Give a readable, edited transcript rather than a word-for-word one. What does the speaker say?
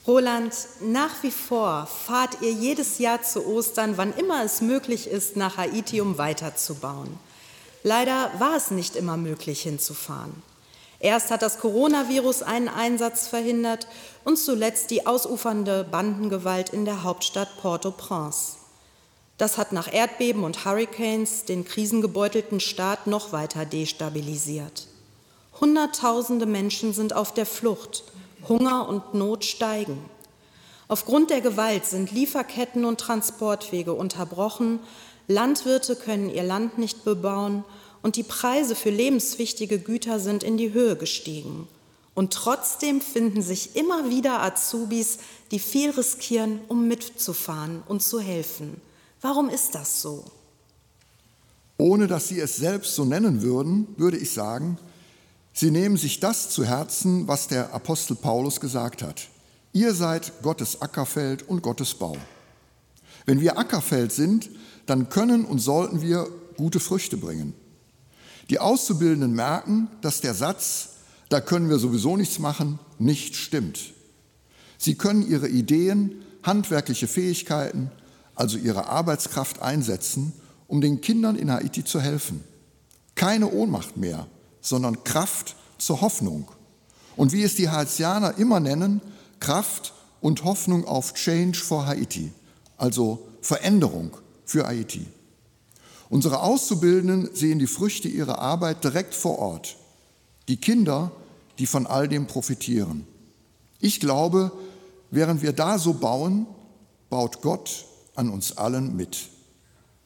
Roland, nach wie vor fahrt ihr jedes Jahr zu Ostern, wann immer es möglich ist, nach Haiti, um weiterzubauen. Leider war es nicht immer möglich, hinzufahren. Erst hat das Coronavirus einen Einsatz verhindert und zuletzt die ausufernde Bandengewalt in der Hauptstadt Port-au-Prince. Das hat nach Erdbeben und Hurricanes den krisengebeutelten Staat noch weiter destabilisiert. Hunderttausende Menschen sind auf der Flucht. Hunger und Not steigen. Aufgrund der Gewalt sind Lieferketten und Transportwege unterbrochen, Landwirte können ihr Land nicht bebauen und die Preise für lebenswichtige Güter sind in die Höhe gestiegen. Und trotzdem finden sich immer wieder Azubis, die viel riskieren, um mitzufahren und zu helfen. Warum ist das so? Ohne dass Sie es selbst so nennen würden, würde ich sagen, Sie nehmen sich das zu Herzen, was der Apostel Paulus gesagt hat. Ihr seid Gottes Ackerfeld und Gottes Bau. Wenn wir Ackerfeld sind, dann können und sollten wir gute Früchte bringen. Die Auszubildenden merken, dass der Satz, da können wir sowieso nichts machen, nicht stimmt. Sie können ihre Ideen, handwerkliche Fähigkeiten, also ihre Arbeitskraft einsetzen, um den Kindern in Haiti zu helfen. Keine Ohnmacht mehr, sondern Kraft zur Hoffnung. Und wie es die Haitianer immer nennen, Kraft und Hoffnung auf Change for Haiti, also Veränderung für Haiti. Unsere Auszubildenden sehen die Früchte ihrer Arbeit direkt vor Ort. Die Kinder, die von all dem profitieren. Ich glaube, während wir da so bauen, baut Gott an uns allen mit.